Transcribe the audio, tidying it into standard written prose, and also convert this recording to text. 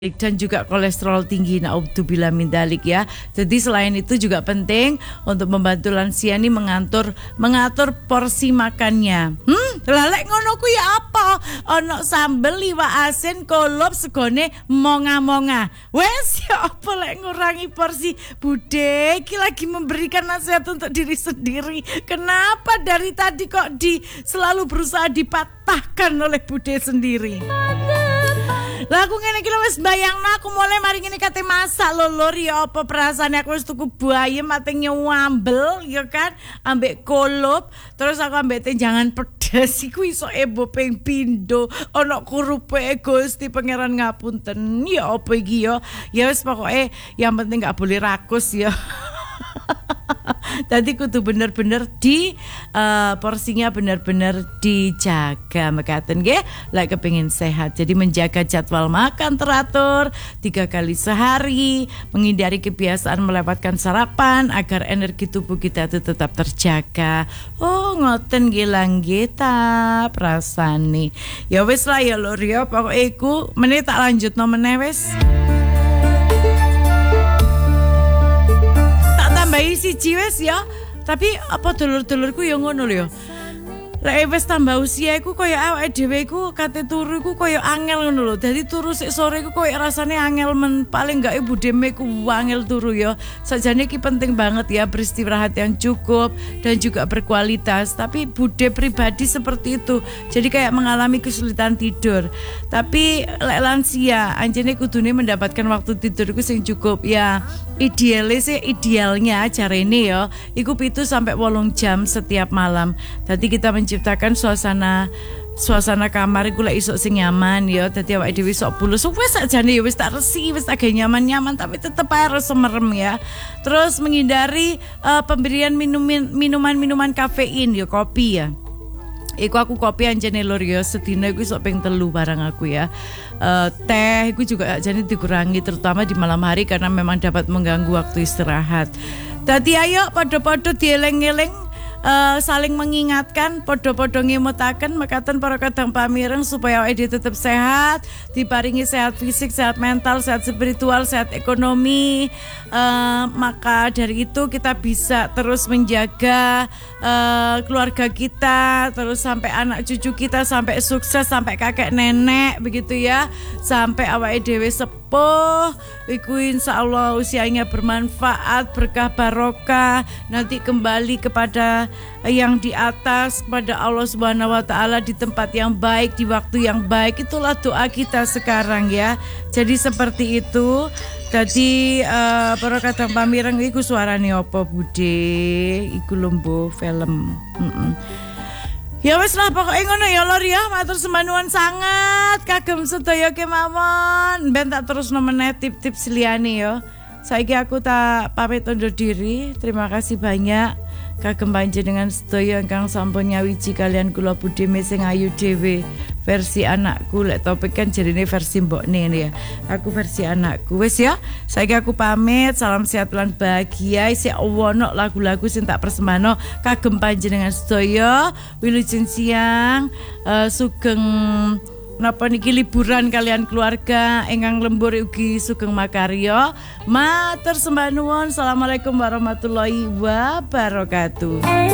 dan juga kolesterol tinggi, naudzubillah min dzalik ya. Jadi selain itu juga penting untuk membantu lansia ini mengatur porsi makannya. Lelek ngono ku ya apa? Ono sambel, liwak asin, kolup, segone monga-monga. Wes ya apa lek ngurangi porsi? Bude iki lagi memberikan nasihat untuk diri sendiri. Kenapa dari tadi kok selalu berusaha dipatahkan oleh bude sendiri? Lah aku ngene iki wis bayangno aku mulai mari ngene kate masak lho ya apa perasaane aku wis tuku bayem ate nyambel ya kan ambek kolup terus aku ambek tenjangan pedas iku iso ebo ping pindho ana kurupe Gusti Pangeran ngapunten ya apa iki ya wis pokoke yang penting gak boleh rakus ya. Tadi kudu bener-bener porsinya bener-bener dijaga mekaten nggih lek kepengin sehat. Jadi menjaga jadwal makan teratur 3 kali sehari, menghindari kebiasaan melewatkan sarapan agar energi tubuh kita itu tetap terjaga. Oh ngoten nggih lang kita prasane. Ya wis lah ya lho ya pokoke iku meneh tak lanjutno meneh wis. Tambahi siji wis ya. Tapi apa dulur-dulurku ya ngono lho ya. Lek wis tambah usia iku koyo awake dhewe iku kate turu iku koyo angel ngono lho. Dadi turu sik sore iku koyo rasane angel men paling gak ibu deme ku angel turu ya. Sajane iki penting banget ya beristirahat yang cukup dan juga berkualitas. Tapi bude pribadi seperti itu. Jadi kayak mengalami kesulitan tidur. Tapi lek lansia anjene kudune mendapatkan waktu tidur iku sing cukup ya. Idealnya carane ya iku 7 sampai 8 jam setiap malam. Tadi kita menciptakan suasana kamar iku lek iso sing nyaman ya. Dadi awake dhewe sok bulus wis sakjane ya wis tak resi wis agak nyaman-nyaman tapi tetep ae rasa merem ya. Terus menghindari pemberian minuman kafein ya kopi ya. Iku aku kopi anjene lur ya sedina iku sok ping 3 barang aku ya. Teh iku juga jane dikurangi terutama di malam hari karena memang dapat mengganggu waktu istirahat. Dadi ayo padha-padha dieling-eling saling mengingatkan podo-podo ngemutaken mekaten para kadang pamireng supaya awake dhewe tetap sehat, diparingi sehat fisik, sehat mental, sehat spiritual, sehat ekonomi. Maka dari itu kita bisa terus menjaga keluarga kita, terus sampai anak cucu kita sampai sukses, sampai kakek nenek begitu ya, sampai awake dhewe sepuh iku insyaallah usianya bermanfaat, berkah barokah, nanti kembali kepada yang di atas, kepada Allah Subhanahu wa taala di tempat yang baik, di waktu yang baik. Itulah doa kita sekarang ya. Jadi seperti itu. Tadi para kadang pamireng iku suarane apa Bude? Iku lombo film. Ya wis lah pokoke ngono ya lor ya. Matur sembah nuwun sangat kagem sedaya kemawon. Ben tak terusno meneh tip-tips liyane ya. Saiki aku tak pamit undur diri. Terima kasih banyak kagem panjenengan sedaya ingkang sampun nyawiji kalian kula Bude sing ayu dhewe. Versi anakku lek topik kan jarine versi mbokne ya. Aku versi anakku. Wis ya. Saiki aku pamit. Salam sehat lan bahagia. Isih ono lagu-lagu sing tak persembahno kagem panjenengan sedaya. Wilujeng siang sugeng napa niki liburan kalian keluarga ingkang lembur ugi sugeng makarya. Matur sembah nuwun. Assalamualaikum warahmatullahi wabarakatuh.